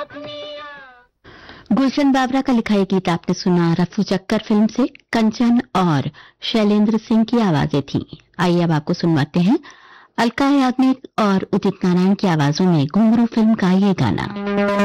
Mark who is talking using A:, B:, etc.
A: गुलशन बाबरा का लिखा ये गीत आपने सुना रफू चक्कर फिल्म से। कंचन और शैलेंद्र सिंह की आवाजें थी। आइए अब आपको सुनवाते हैं अलका याग्निक और उदित नारायण की आवाजों में घुंघरू फिल्म का ये गाना।